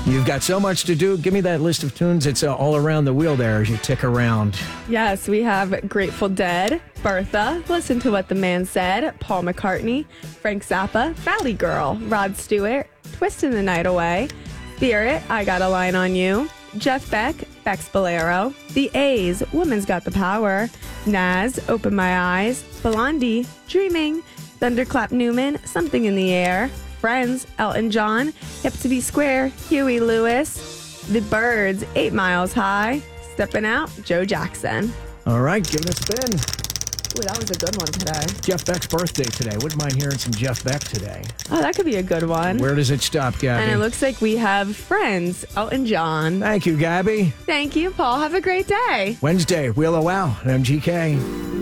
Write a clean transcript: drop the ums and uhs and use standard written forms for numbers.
You've got so much to do. Give me that list of tunes. It's all around the wheel there as you tick around. Yes, we have Grateful Dead, Bertha, Listen to What the Man Said, Paul McCartney, Frank Zappa, Valley Girl, Rod Stewart, Twisting the Night Away, Spirit, I Got a Line on You, Jeff Beck, Beck's Bolero, The A's, Woman's Got the Power, Nas, Open My Eyes, Blondie, Dreaming, Thunderclap Newman, Something in the Air, Friends, Elton John, Hip to Be Square, Huey Lewis, The Byrds, 8 Miles High, Stepping Out, Joe Jackson. All right, give it a spin. Ooh, that was a good one today. Jeff Beck's birthday today. Wouldn't mind hearing some Jeff Beck today. Oh, that could be a good one. Where does it stop, Gabby? And it looks like we have Friends, Elton John. Thank you, Gabby. Thank you, Paul. Have a great day. Wednesday, Wheel of Wow, MGK.